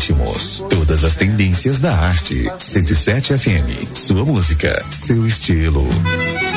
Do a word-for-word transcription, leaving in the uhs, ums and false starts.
ritmos, todas as tendências da arte. cento e sete F M, sua música, seu estilo.